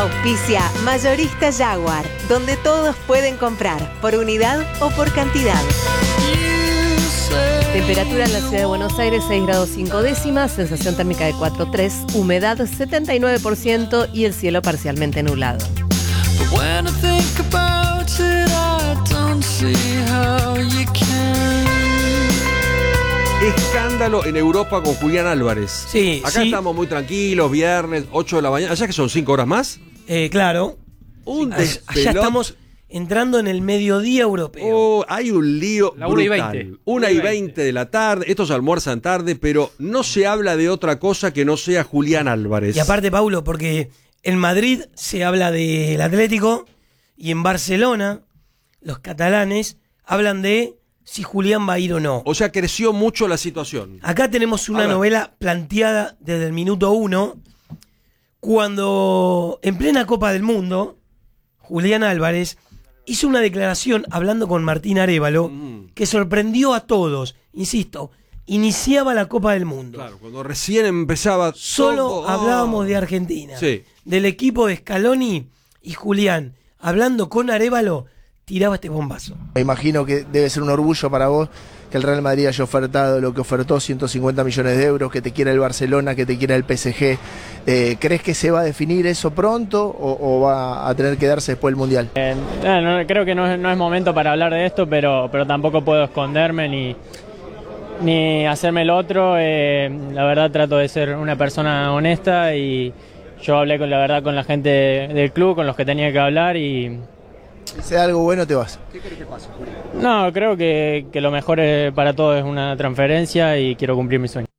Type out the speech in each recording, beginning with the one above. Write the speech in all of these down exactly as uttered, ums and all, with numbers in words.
Auspicia Mayorista Jaguar, donde todos pueden comprar, por unidad o por cantidad. Temperatura en la ciudad de Buenos Aires, seis grados cinco décimas, sensación térmica de cuatro punto tres, humedad setenta y nueve por ciento y el cielo parcialmente nublado. Escándalo en Europa con Julián Álvarez. Sí, Acá sí. estamos muy tranquilos, viernes, ocho de la mañana. ¿Allá que son cinco horas más? Eh, claro. Un Allá, despelot. allá estamos entrando en el mediodía europeo. Oh, hay un lío La una y brutal. veinte. Una y veinte de la tarde. Estos almuerzan tarde, pero no se habla de otra cosa que no sea Julián Álvarez. Y aparte, Paulo, porque en Madrid se habla del Atlético y en Barcelona los catalanes hablan de si Julián va a ir o no. O sea, creció mucho la situación. Acá tenemos una novela planteada desde el minuto uno, cuando en plena Copa del Mundo, Julián Álvarez hizo una declaración hablando con Martín Arévalo Mm. que sorprendió a todos. Insisto, iniciaba la Copa del Mundo. Claro, cuando recién empezaba Solo todo, oh. hablábamos de Argentina, Sí. del equipo de Scaloni, y Julián, hablando con Arévalo, tiraba este bombazo. Me imagino que debe ser un orgullo para vos que el Real Madrid haya ofertado lo que ofertó, ciento cincuenta millones de euros, que te quiera el Barcelona, que te quiera el P S G. Eh, ¿Crees que se va a definir eso pronto o, o va a tener que darse después del Mundial? Eh, no, no, creo que no es, no es momento para hablar de esto, pero, pero tampoco puedo esconderme ni, ni hacerme el otro. Eh, la verdad trato de ser una persona honesta y yo hablé con la verdad con la gente del club, con los que tenía que hablar y... Si sea algo bueno, te vas. ¿Qué crees que pasa, Julián? No, creo que, que lo mejor es, para todos es una transferencia y quiero cumplir mi sueño.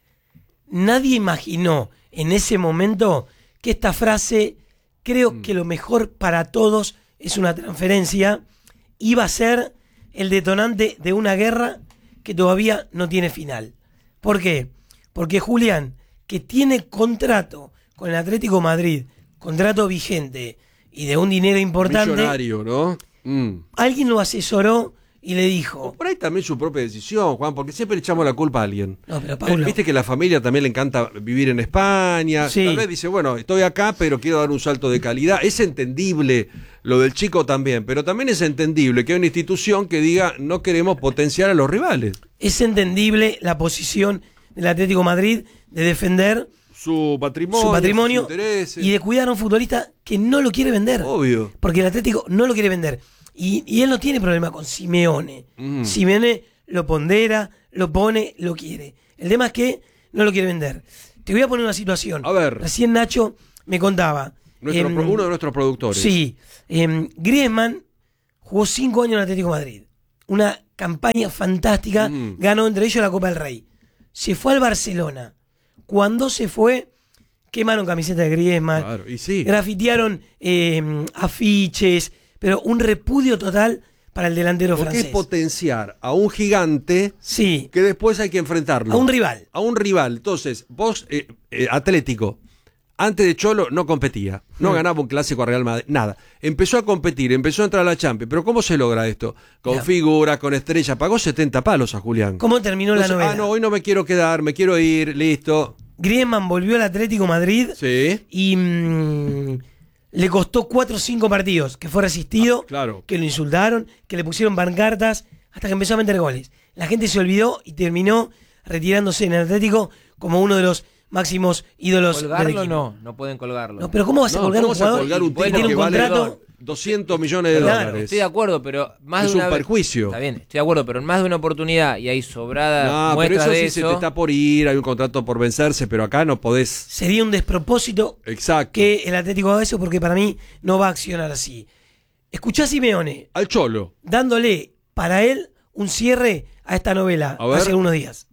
Nadie imaginó en ese momento que esta frase, creo Mm. que lo mejor para todos es una transferencia, iba a ser el detonante de una guerra que todavía no tiene final. ¿Por qué? Porque Julián, que tiene contrato con el Atlético de Madrid, contrato vigente y de un dinero importante, Millonario, ¿no? Mm. alguien lo asesoró y le dijo... Por ahí también su propia decisión, Juan, porque siempre le echamos la culpa a alguien. No, pero Paulo, Viste que a la familia también le encanta vivir en España. Sí. Tal vez dice, bueno, estoy acá, pero quiero dar un salto de calidad. Es entendible lo del chico también, pero también es entendible que hay una institución que diga, no queremos potenciar a los rivales. es entendible la posición del Atlético de Madrid de defender Su patrimonio, su patrimonio sus intereses. y de cuidar a un futbolista que no lo quiere vender. Obvio. Porque el Atlético no lo quiere vender. Y, y él no tiene problema con Simeone. Mm. Simeone lo pondera, lo pone, lo quiere. El tema es que no lo quiere vender. Te voy a poner una situación. A ver. Recién Nacho me contaba. Nuestro em, pro- uno de nuestros productores. Sí. em, Griezmann jugó cinco años en el Atlético de Madrid. Una campaña fantástica. Mm. Ganó entre ellos la Copa del Rey. Se fue al Barcelona. Cuando se fue, quemaron camiseta de Griezmann. Claro, y sí. Grafitearon eh, afiches, pero un repudio total para el delantero Porque francés. es potenciar a un gigante Sí, que después hay que enfrentarlo. a un rival. A un rival. Entonces, vos, eh, eh, Atlético, antes de Cholo no competía, no Mm. ganaba un clásico a Real Madrid, nada. Empezó a competir, empezó a entrar a la Champions. Pero ¿cómo se logra esto? Con Mirá. figuras, con estrellas. Pagó setenta palos a Julián. ¿Cómo terminó Entonces, la novela? ah, no, hoy no me quiero quedar, me quiero ir, listo. Griezmann volvió al Atlético de Madrid Sí. y mm, le costó cuatro o cinco partidos, que fue resistido, Ah, claro. que lo insultaron, que le pusieron pancartas, hasta que empezó a meter goles. La gente se olvidó y terminó retirándose en el Atlético como uno de los máximos ídolos del Colgarlo equipo. no, no pueden colgarlo. No, pero ¿cómo vas a No, colgar ¿cómo un vas a jugador colgar un que tipo tiene que un vale contrato? doscientos millones de Claro, dólares? Estoy de acuerdo, pero más Es de una un vez- perjuicio. Está bien, estoy de acuerdo, pero en más de una oportunidad y hay sobradas No, pero muestras eso de sí eso. se te está por ir, hay un contrato por vencerse, pero acá no podés. Sería un despropósito Exacto. que el Atlético haga eso porque para mí no va a accionar así. Escuchá a Simeone Al Cholo. dándole para él un cierre a esta novela A ver. hace algunos días.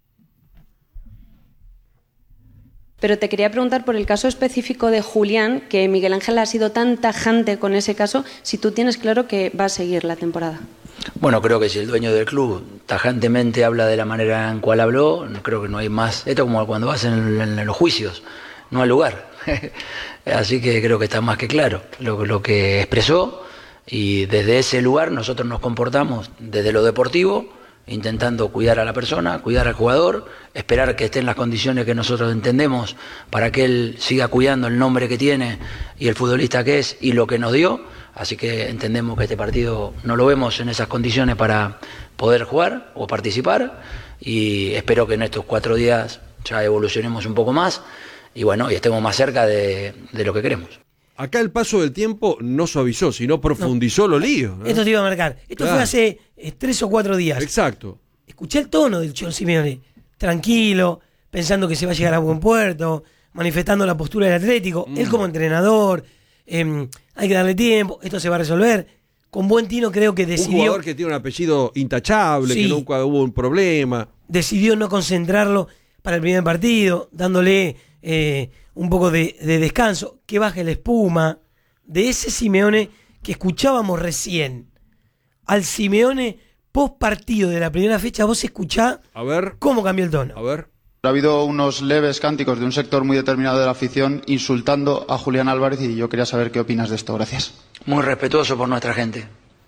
Pero te quería preguntar por el caso específico de Julián, que Miguel Ángel ha sido tan tajante con ese caso, si tú tienes claro que va a seguir la temporada. Bueno, creo que si el dueño del club tajantemente habla de la manera en cual habló, no creo que no hay más. Esto es como cuando vas en, en los juicios, no hay lugar. Así que creo que está más que claro lo, lo que expresó y desde ese lugar nosotros nos comportamos desde lo deportivo intentando cuidar a la persona, cuidar al jugador, esperar que esté en las condiciones que nosotros entendemos para que él siga cuidando el nombre que tiene y el futbolista que es y lo que nos dio. Así que entendemos que este partido no lo vemos en esas condiciones para poder jugar o participar, y espero que en estos cuatro días ya evolucionemos un poco más y bueno, y estemos más cerca de, de lo que queremos. Acá el paso del tiempo no suavizó, sino profundizó no. los líos, ¿no? Esto te iba a marcar. Esto Claro. fue hace eh, tres o cuatro días. Exacto. Escuché el tono del Cholo Simeone. Tranquilo, pensando que se va a llegar a buen puerto, manifestando la postura del Atlético. Mm. Él como entrenador, eh, hay que darle tiempo, esto se va a resolver. Con buen tino creo que Un decidió, jugador que tiene un apellido intachable, Sí. que nunca hubo un problema. decidió no concentrarlo para el primer partido, dándole eh, un poco de, de descanso, que baje la espuma. De ese Simeone que escuchábamos recién, al Simeone post partido de la primera fecha, vos escuchá A ver, cómo cambió el tono. a ver. Ha habido unos leves cánticos de un sector muy determinado de la afición insultando a Julián Álvarez y yo quería saber qué opinas de esto. Gracias. Muy respetuoso por nuestra gente.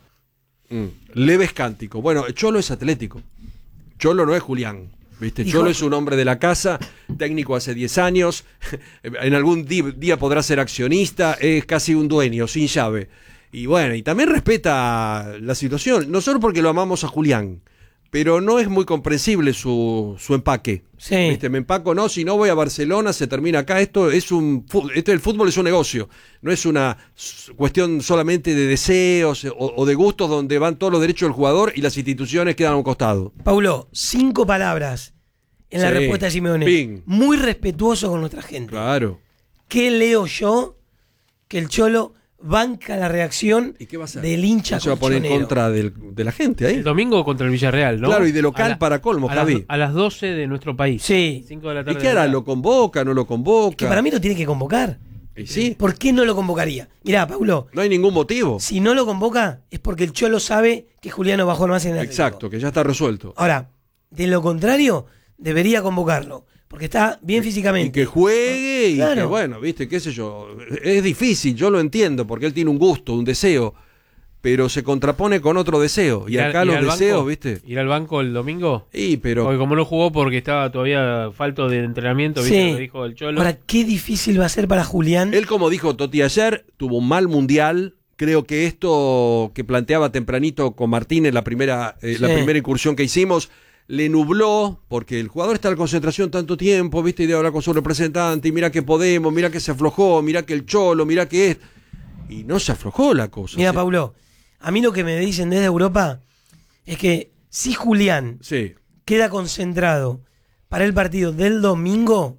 Mm. Leves cánticos. Bueno, Cholo es Atlético. Cholo no es Julián. ¿Viste? Dijo- Cholo es un hombre de la casa, técnico hace diez años. En algún di- día podrá ser accionista, es casi un dueño, sin llave. Y bueno, y también respeta la situación. No solo porque lo amamos a Julián, pero no es muy comprensible su, su empaque. Sí. ¿Viste? Me empaco, no, si no voy a Barcelona, se termina acá. Esto es un fu- esto, el fútbol es un negocio, no es una s- cuestión solamente de deseos o, o de gustos donde van todos los derechos del jugador y las instituciones quedan a un costado. Paulo, cinco palabras en la Sí. respuesta de Simeone. Ping. Muy respetuoso con nuestra gente. Claro. ¿Qué leo yo? Que el Cholo banca la reacción ¿Y qué va a hacer? del hincha No se va a poner en colchonero. contra del- de la gente ahí. El domingo contra el Villarreal, ¿no? Claro, y de local A la- para colmo, a las, Javi. a las doce de nuestro país. Sí. cinco de la ¿Y tarde. qué hará? de acá. ¿Lo convoca? ¿No lo convoca? Que para mí lo tiene que convocar. Y sí, ¿Por qué no lo convocaría? Mirá, Paulo, no hay ningún motivo. si no lo convoca es porque el Cholo sabe que Juliano bajó más en el Atlético. Exacto, que ya está resuelto. Ahora, de lo contrario, debería convocarlo. Porque está bien Y físicamente. que juegue y Claro. que, bueno, viste, qué sé yo. Es difícil, yo lo entiendo, porque él tiene un gusto, un deseo, pero se contrapone con otro deseo. Y Ir al- acá ir los al deseos, banco, viste. Ir al banco el domingo. Y, pero. Porque como no jugó porque estaba todavía falto de entrenamiento, ¿viste Sí. lo que dijo el Cholo? Ahora, qué difícil va a ser para Julián. Él, como dijo Totti ayer, tuvo un mal mundial. Creo que esto que planteaba tempranito con Martínez, la primera, eh, la Sí. primera incursión que hicimos, le nubló, porque el jugador está en concentración tanto tiempo, viste, y de hablar con su representante, y mira que Podemos, mira que se aflojó, mira que el Cholo, mira que es. Y no se aflojó la cosa. Mira, sí. Paulo, a mí lo que me dicen desde Europa es que si Julián Sí. queda concentrado para el partido del domingo,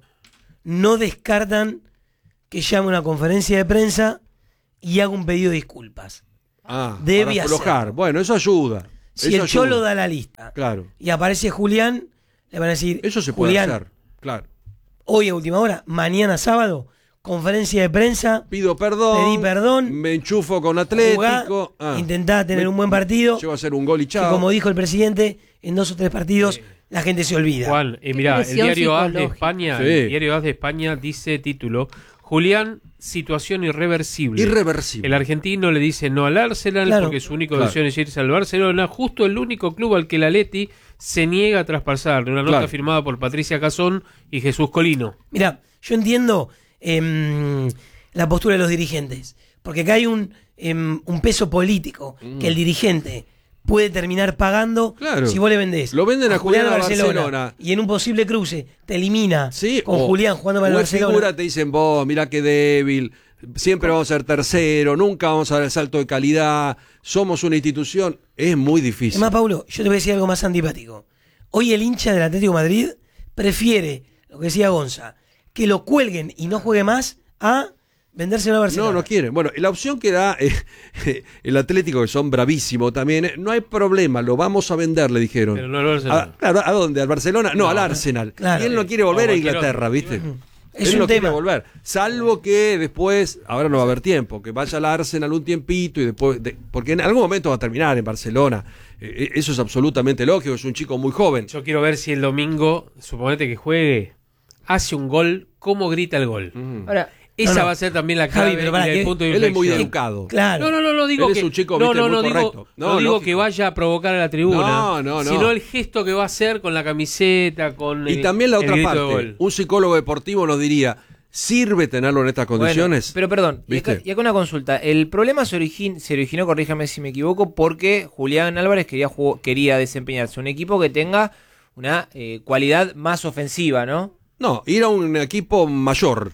no descartan que llame una conferencia de prensa y haga un pedido de disculpas. Ah, Debe para aflojar. hacerlo. Bueno, eso ayuda. Si Eso el ayuda. Cholo da la lista Claro. y aparece Julián, le van a decir, Eso se puede Julián, hacer. Claro. hoy a última hora, mañana sábado, conferencia de prensa, Pido perdón. pedí perdón, Me enchufo con jugá, Atlético. Ah. intentá tener Me- un buen partido, Llego a hacer un gol y que chao. como dijo el presidente, en dos o tres partidos la gente se olvida. Juan, eh, mirá, el presión diario A S de psicológica. España, Sí. el diario A S de España dice título: Julián, situación irreversible. Irreversible. El argentino le dice no al Arsenal Claro. porque su único Claro. deseo es irse al Barcelona, justo el único club al que el Atleti se niega a traspasar. Una nota Claro. firmada por Patricia Cazón y Jesús Colino. Mira, yo entiendo em, la postura de los dirigentes, porque acá hay un, em, un peso político que el dirigente puede terminar pagando Claro. si vos le vendés. Lo venden a Julián a Barcelona. y en un posible cruce te elimina Sí, con o- Julián jugando para el o es Barcelona. figura, te dicen vos, mirá qué débil, siempre vamos a ser tercero, nunca vamos a dar el salto de calidad, somos una institución, es muy difícil. Es más, Paulo, yo te voy a decir algo más antipático. Hoy el hincha del Atlético de Madrid prefiere, lo que decía Gonza, que lo cuelguen y no juegue más a vendérselo a Barcelona. No, no quieren. Bueno, la opción que da eh, el Atlético, que son bravísimos también, eh, no hay problema, lo vamos a vender, le dijeron. Pero no al Barcelona. A, claro, ¿a dónde? ¿Al Barcelona? No, No, al Arsenal. claro. Y él no quiere volver O a cualquier Inglaterra, otro. ¿viste? Es él un no tema. quiere volver. Salvo que después, ahora no va a haber tiempo, que vaya al Arsenal un tiempito y después. de- porque en algún momento va a terminar en Barcelona. Eh, eso es absolutamente lógico, es un chico muy joven. Yo quiero ver si el domingo, suponete que juegue, hace un gol, cómo grita el gol. Mm. Ahora, Esa No, no. va a ser también la clave Javi, pero para y el que- punto de Él es muy inflexión. educado. Claro. No, no, no, no digo Él que es un chico, no, viste, no, muy no digo, correcto. no, No, digo lógico. que vaya a provocar a la tribuna, No, no, no. sino el gesto que va a hacer con la camiseta, con Y el, también la el otra grito de parte, gol. un psicólogo deportivo nos diría, ¿sirve tenerlo en estas condiciones? Bueno, pero perdón, y ¿Viste? acá, y acá una consulta. El problema se, origin- se originó, corríjame si me equivoco, porque Julián Álvarez quería, jugó- quería desempeñarse un equipo que tenga una eh, cualidad más ofensiva, ¿no? No, ir a un equipo mayor.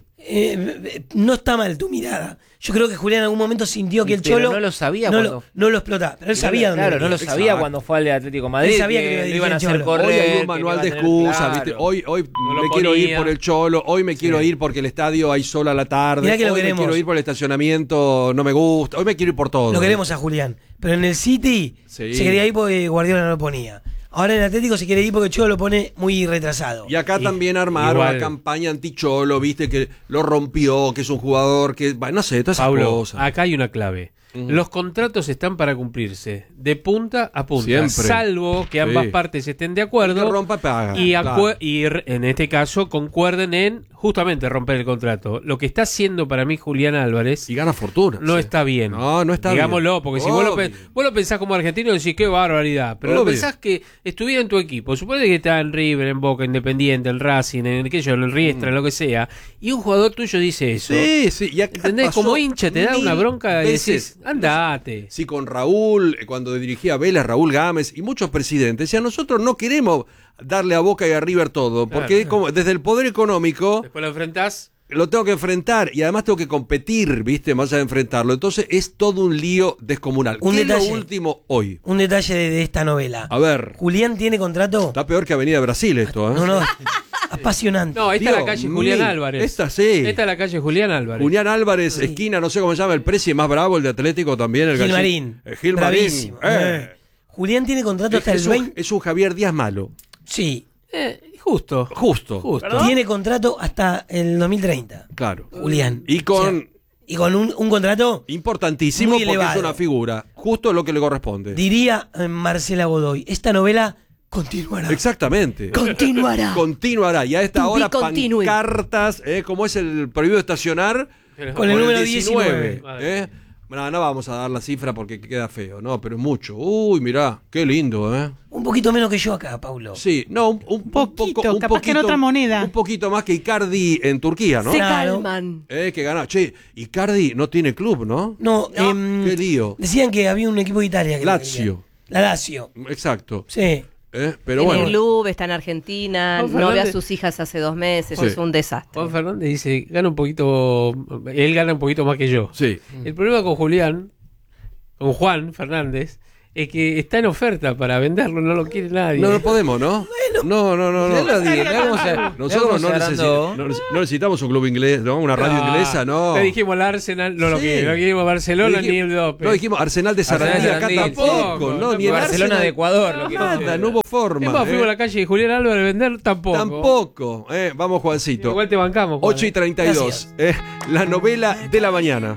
Eh, no está mal tu mirada. Yo creo que Julián en algún momento sintió que el Pero Cholo no lo sabía no, cuando- lo, no lo explotaba, pero él sabía dónde Claro, no venía. lo sabía Exacto. cuando fue al de Atlético de Madrid. Él sabía que que lo iba a lo iban a dirigir hacer el Cholo. correr. Hoy hay que un manual iba a de tener- excusas, claro. ¿viste? Hoy, hoy No lo me quiero ir ponía. por el Cholo, hoy me quiero ir porque el estadio hay sol a la tarde, Mirá que lo hoy me queremos. quiero ir por el estacionamiento, no me gusta, hoy me quiero ir por todo. Lo queremos a Julián. Pero en el City Sí. se quería ir porque Guardiola no lo ponía. Ahora en el Atlético se quiere ir porque Cholo lo pone muy retrasado. Y acá Y- también armaron igual. la campaña anti-Cholo, viste, que lo rompió, que es un jugador que, bah, no sé, todas esas Pablo, cosas. acá hay una clave. Los contratos están para cumplirse de punta a punta, Siempre. salvo que ambas Sí. partes estén de acuerdo Que rompa y paga, y, claro. acue- y re- en este caso concuerden en justamente romper el contrato. Lo que está haciendo para mí Julián Álvarez Y gana fortuna. no sí. está bien. No, no está Digámoslo, bien. porque si vos lo, Obvio. pe- vos lo pensás como argentino, decís qué barbaridad. Pero lo Obvio. pensás que estuviera en tu equipo. Suponete que está en River, en Boca, Independiente, en Racing, en qué sé yo, en el Riestra, en lo que sea. Y un jugador tuyo dice eso. Mm. Sí, sí. Y acá ¿Entendés? pasó Como hincha te da una mil bronca y veces. decís, andate. Sí, con Raúl, eh, cuando dirigía Vélez, Raúl Gámez y muchos presidentes, decían, nosotros no queremos darle a Boca y a River todo, porque Claro. como, desde el poder económico Después lo enfrentás. lo tengo que enfrentar y además tengo que competir, ¿viste? Más allá de enfrentarlo. Entonces es todo un lío descomunal. Un ¿Qué es detalle. lo último hoy? Un detalle de, de esta novela. A ver, Julián tiene contrato. está peor que Avenida Brasil esto, ¿eh? No, no. Apasionante. No, esta es la Dios calle Julián mío, Álvarez. esta sí. Esta es la calle Julián Álvarez. Julián Álvarez, esquina, no sé cómo se llama, el presi más bravo, el de Atlético también, el Gilmarín. gallin- eh, Gilmarín. Bravísimo. Eh. Eh. Julián tiene contrato hasta Es, el un, veinte. es un Javier Díaz malo. Sí. Eh, justo. Justo. Justo. Tiene contrato hasta el dos mil treinta. Claro. Julián. Y con- O sea, y con un, un contrato, Importantísimo Muy porque elevado. es una figura. Justo lo que le corresponde. diría eh, Marcela Godoy, esta novela continuará. Exactamente. Continuará. Continuará. Y a esta To be hora continued. pancartas, ¿eh? como es el prohibido estacionar. Con el número diecinueve. ¿eh? No, no vamos a dar la cifra porque queda feo, no, pero es mucho. Uy, mirá, qué lindo, ¿eh? Un poquito menos que yo acá, Paulo. Sí, no, un, un, un Poquito, poco, un capaz que en otra moneda. Un poquito más que Icardi en Turquía, ¿no? Se Claro. calman. Eh, que gana. Che, Icardi no tiene club, ¿no? No, em, Qué lío. decían que había un equipo de Italia. Que lo Lazio. quería. La Lazio. Exacto. Sí. Eh, pero Tiene bueno. club, está en Argentina, Juan no ve a Fernández. sus hijas hace dos meses, Sí. es un desastre. Juan Fernández dice, gana un poquito, él gana un poquito más que yo. Sí. El problema con Julián, con Juan Fernández, es que está en oferta para venderlo, no lo quiere nadie. No, no podemos, ¿no? No, no, no, no. Mirá lo digo, mirá cómo se- mirá Nosotros cómo no, se necesi- agrandó. no nece- no necesitamos un club inglés, ¿no? Una radio Ah, inglesa, no. Le dijimos al Arsenal, no lo Sí. quiere, no queremos Barcelona No dijimos- ni el Dope. No dijimos Arsenal de Arsenal Sarandí, de acá Sarandí, tampoco, sí. ¿no? Ni el Barcelona Arsenal- de Ecuador lo quiere Nada, hacer. no hubo forma. Es más, fuimos a ¿eh? la calle de Julián Álvarez a vender, tampoco. Tampoco. Eh, vamos, Juancito. Igual te bancamos, Juan. ocho y treinta y dos. Eh, la novela de la mañana.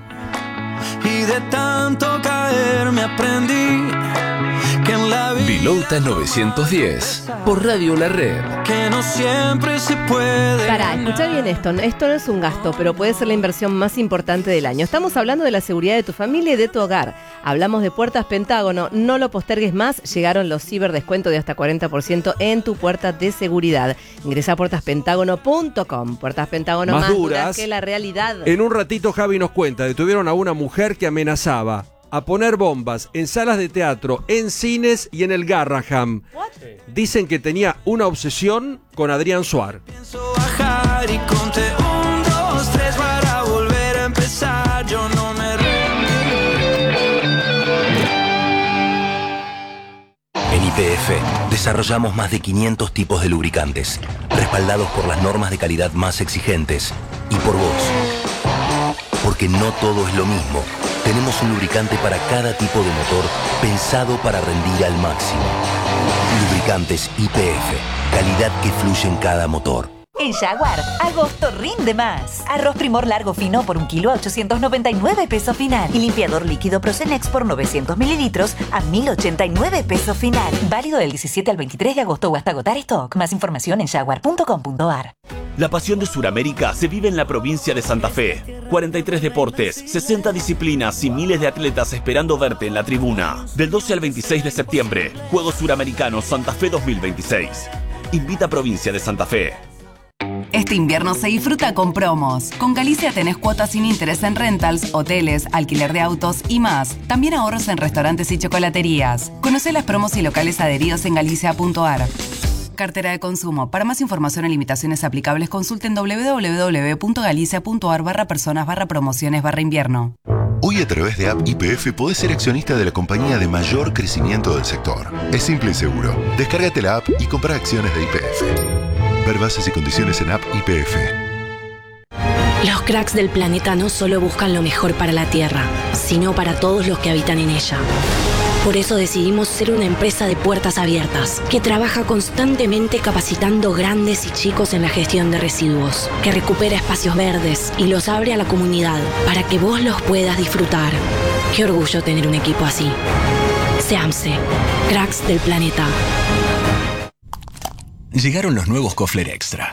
Y de tanto caer me aprendí que en la vida Vilota novecientos diez por Radio La Red. que no siempre se puede. Pará, escuchá bien esto. Esto no es un gasto, pero puede ser la inversión más importante del año. Estamos hablando de la seguridad de tu familia y de tu hogar. Hablamos de Puertas Pentágono. No lo postergues más. Llegaron los ciberdescuentos de hasta cuarenta por ciento en tu puerta de seguridad. Ingresa a puertas pentágono punto com. Puertas Pentágono Más más, duras. duras que la realidad. En un ratito Javi nos cuenta, detuvieron a una mujer que amenazaba a poner bombas en salas de teatro, en cines y en el Garraham. Dicen que tenía una obsesión con Adrián Suar. Pienso bajar y conté un, dos, tres para volver a empezar. Yo no me En Y P F desarrollamos más de quinientos tipos de lubricantes, respaldados por las normas de calidad más exigentes y por vos. Porque no todo es lo mismo. Tenemos un lubricante para cada tipo de motor pensado para rendir al máximo. Lubricantes Y P F, calidad que fluye en cada motor. En Jaguar, agosto rinde más. Arroz Primor largo fino por un kilo a ochocientos noventa y nueve pesos final. Y limpiador líquido Procenex por novecientos mililitros a mil ochenta y nueve pesos final. Válido del diecisiete al veintitrés de agosto o hasta agotar stock. Más información en jaguar punto com punto ar. La pasión de Sudamérica se vive en la provincia de Santa Fe. cuarenta y tres deportes, sesenta disciplinas y miles de atletas esperando verte en la tribuna. Del doce al veintiséis de septiembre, Juegos Suramericanos Santa Fe dos mil veintiséis. Invita a Provincia de Santa Fe. Este invierno se disfruta con promos. Con Galicia tenés cuotas sin interés en rentals, hoteles, alquiler de autos y más. También ahorros en restaurantes y chocolaterías. Conocé las promos y locales adheridos en galicia punto a r. Cartera de consumo. Para más información y limitaciones aplicables, consulten doble u doble u doble u punto galicia punto a r barra personas barra promociones barra invierno. Hoy a través de App Y P F podés ser accionista de la compañía de mayor crecimiento del sector. Es simple y seguro. Descárgate la app y compra acciones de Y P F. Ver bases y condiciones en App Y P F. Los cracks del planeta no solo buscan lo mejor para la Tierra, sino para todos los que habitan en ella. Por eso decidimos ser una empresa de puertas abiertas, que trabaja constantemente capacitando grandes y chicos en la gestión de residuos, que recupera espacios verdes y los abre a la comunidad para que vos los puedas disfrutar. Qué orgullo tener un equipo así. SEAMSE, cracks del planeta. Llegaron los nuevos Kofler Extra.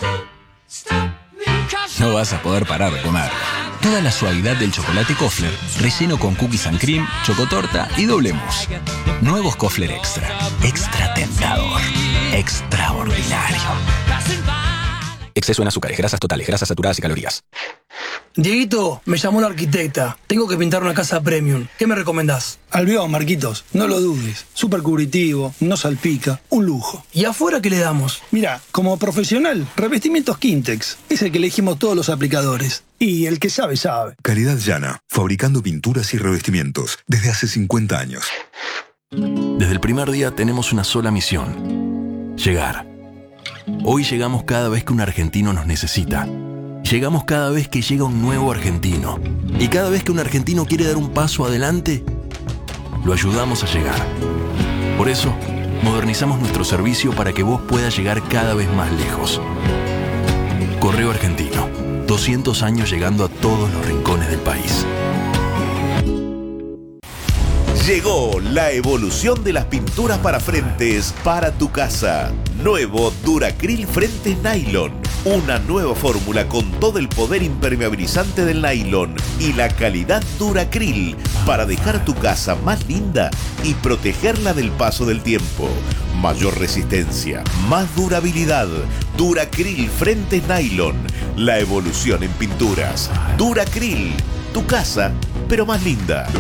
No vas a poder parar de comer. Toda la suavidad del chocolate Kofler, relleno con cookies and cream, chocotorta y doble mousse. Nuevos Kofler Extra. Extra tentador. Extraordinario. Exceso en azúcares, grasas totales, grasas saturadas y calorías. Dieguito, me llamó la arquitecta. Tengo que pintar una casa premium. ¿Qué me recomendás? Albión, Marquitos. No lo dudes. Súper cubritivo, no salpica. Un lujo. ¿Y afuera qué le damos? Mira, como profesional, revestimientos Quintex. Es el que elegimos todos los aplicadores. Y el que sabe, sabe. Calidad Llana. Fabricando pinturas y revestimientos. Desde hace cincuenta años. Desde el primer día tenemos una sola misión. Llegar. Hoy llegamos cada vez que un argentino nos necesita. Llegamos cada vez que llega un nuevo argentino. Y cada vez que un argentino quiere dar un paso adelante, lo ayudamos a llegar. Por eso, modernizamos nuestro servicio para que vos puedas llegar cada vez más lejos. Correo Argentino. doscientos años llegando a todos los rincones del país. Llegó la evolución de las pinturas para frentes para tu casa. Nuevo Duracril Frentes Nylon. Una nueva fórmula con todo el poder impermeabilizante del nylon y la calidad Duracril para dejar tu casa más linda y protegerla del paso del tiempo. Mayor resistencia, más durabilidad. Duracril Frentes Nylon. La evolución en pinturas. Duracril. Tu casa, pero más linda.